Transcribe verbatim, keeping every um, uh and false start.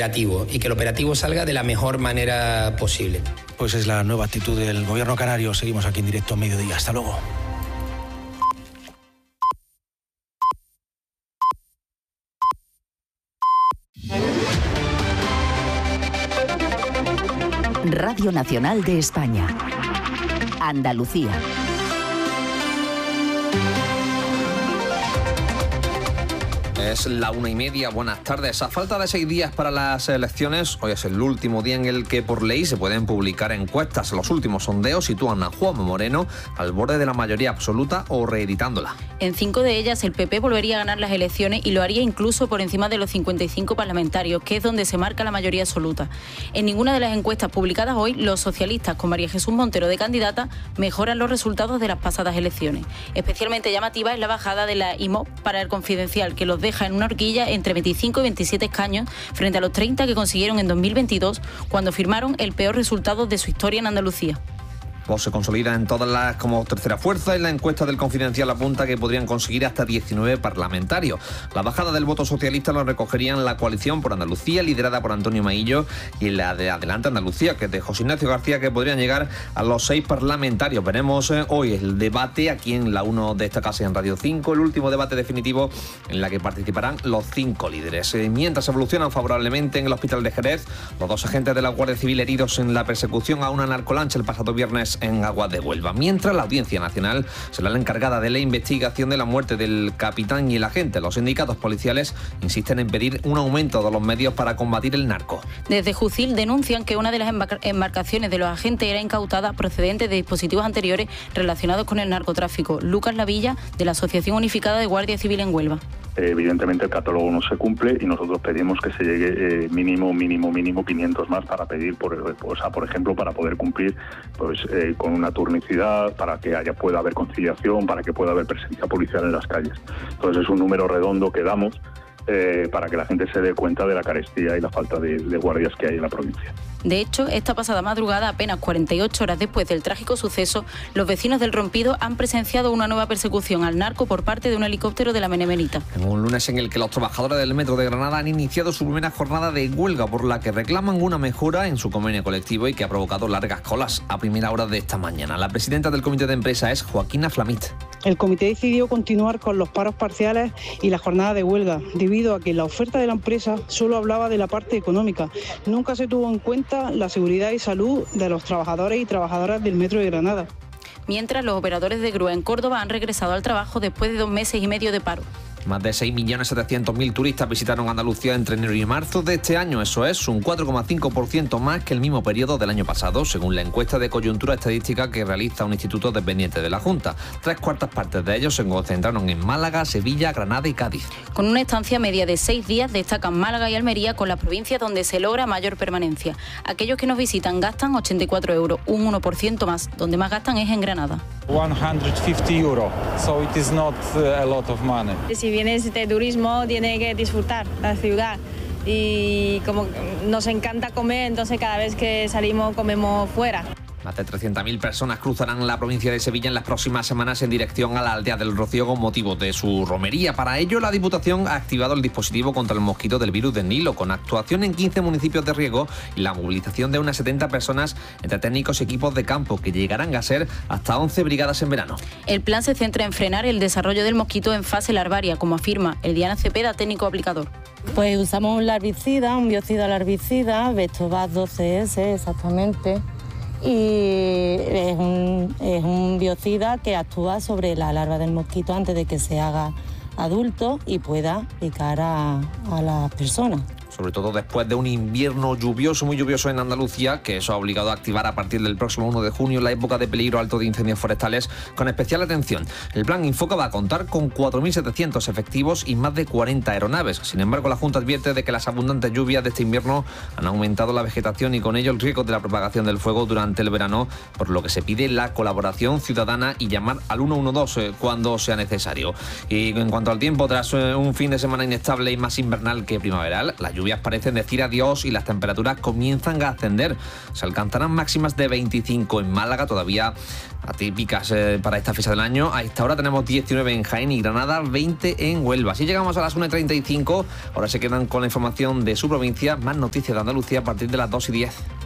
operativo y que el operativo salga de la mejor manera posible. Pues es la nueva actitud del gobierno canario. Seguimos aquí en directo a mediodía. Hasta luego. Radio Nacional de España. Andalucía. Es la una y media, buenas tardes. A falta de seis días para las elecciones, hoy es el último día en el que por ley se pueden publicar encuestas. Los últimos sondeos sitúan a Juanma Moreno al borde de la mayoría absoluta o reeditándola. En cinco de ellas el P P volvería a ganar las elecciones y lo haría incluso por encima de los cincuenta y cinco parlamentarios, que es donde se marca la mayoría absoluta. En ninguna de las encuestas publicadas hoy, los socialistas, con María Jesús Montero de candidata, mejoran los resultados de las pasadas elecciones. Especialmente llamativa es la bajada de la I M O P para el Confidencial, que los deja en una horquilla entre veinticinco y veintisiete escaños frente a los treinta que consiguieron en dos mil veintidós, cuando firmaron el peor resultado de su historia en Andalucía. Vox se consolida en todas las como tercera fuerza. En la encuesta del Confidencial apunta que podrían conseguir hasta diecinueve parlamentarios. La bajada del voto socialista lo recogerían la coalición por Andalucía, liderada por Antonio Maillo, y la de Adelante Andalucía, que es de José Ignacio García, que podrían llegar a los seis parlamentarios. Veremos eh, hoy el debate aquí en la uno de esta casa en Radio cinco, el último debate definitivo en la que participarán los cinco líderes. Eh, mientras evolucionan favorablemente en el hospital de Jerez, los dos agentes de la Guardia Civil heridos en la persecución a una narcolancha el pasado viernes en Aguas de Huelva. Mientras, la Audiencia Nacional será la encargada de la investigación de la muerte del capitán y el agente. Los sindicatos policiales insisten en pedir un aumento de los medios para combatir el narco. Desde Jucil denuncian que una de las embarcaciones de los agentes era incautada procedente de dispositivos anteriores relacionados con el narcotráfico. Lucas Lavilla, de la Asociación Unificada de Guardia Civil en Huelva. Evidentemente el catálogo no se cumple y nosotros pedimos que se llegue eh, mínimo, mínimo, mínimo quinientos más para pedir, por, o sea, por ejemplo, para poder cumplir pues eh, con una turnicidad, para que haya pueda haber conciliación, para que pueda haber presencia policial en las calles. Entonces es un número redondo que damos eh, para que la gente se dé cuenta de la carestía y la falta de, de guardias que hay en la provincia. De hecho, esta pasada madrugada, apenas cuarenta y ocho horas después del trágico suceso, los vecinos del Rompido han presenciado una nueva persecución al narco por parte de un helicóptero de la Benemérita. En un lunes en el que los trabajadores del Metro de Granada han iniciado su primera jornada de huelga, por la que reclaman una mejora en su convenio colectivo y que ha provocado largas colas a primera hora de esta mañana. La presidenta del comité de empresa es Joaquina Flamit. El comité decidió continuar con los paros parciales y la jornada de huelga, debido a que la oferta de la empresa solo hablaba de la parte económica. Nunca se tuvo en cuenta la seguridad y salud de los trabajadores y trabajadoras del Metro de Granada. Mientras, los operadores de grúa en Córdoba han regresado al trabajo después de dos meses y medio de paro. Más de seis millones setecientos mil turistas visitaron Andalucía entre enero y marzo de este año. Eso es un cuatro coma cinco por ciento más que el mismo periodo del año pasado, según la encuesta de coyuntura estadística que realiza un instituto dependiente de la Junta. Tres cuartas partes de ellos se concentraron en Málaga, Sevilla, Granada y Cádiz. Con una estancia media de seis días, destacan Málaga y Almería con las provincias donde se logra mayor permanencia. Aquellos que nos visitan gastan ochenta y cuatro euros, un uno por ciento más. Donde más gastan es en Granada. ciento cincuenta euros, so it is not a lot of money. Si vienes de turismo, tiene que disfrutar la ciudad y como nos encanta comer, entonces cada vez que salimos comemos fuera. Más de trescientas mil personas cruzarán la provincia de Sevilla en las próximas semanas en dirección a la aldea del Rocío con motivo de su romería. Para ello, la Diputación ha activado el dispositivo contra el mosquito del virus del Nilo, con actuación en quince municipios de riego y la movilización de unas setenta personas entre técnicos y equipos de campo, que llegarán a ser hasta once brigadas en verano. El plan se centra en frenar el desarrollo del mosquito en fase larvaria, como afirma el Diana Cepeda, técnico aplicador. Pues usamos un larvicida, un biocida larvicida, Vectovac doce ese exactamente. Y es un, es un biocida que actúa sobre la larva del mosquito antes de que se haga adulto y pueda picar a, a las personas. Sobre todo después de un invierno lluvioso, muy lluvioso en Andalucía, que eso ha obligado a activar a partir del próximo uno de junio la época de peligro alto de incendios forestales con especial atención. El plan Infoca va a contar con cuatro mil setecientos efectivos y más de cuarenta aeronaves. Sin embargo, la Junta advierte de que las abundantes lluvias de este invierno han aumentado la vegetación y con ello el riesgo de la propagación del fuego durante el verano, por lo que se pide la colaboración ciudadana y llamar al uno uno dos eh, cuando sea necesario. Y en cuanto al tiempo, tras eh, un fin de semana inestable y más invernal que primaveral, la lluvia lluvias parecen decir adiós y las temperaturas comienzan a ascender. Se alcanzarán máximas de veinticinco en Málaga, todavía atípicas eh, para esta fecha del año. A esta hora tenemos diecinueve en Jaén y Granada, veinte en Huelva. Si llegamos a las una y treinta y cinco, ahora se quedan con la información de su provincia. Más noticias de Andalucía a partir de las dos y diez.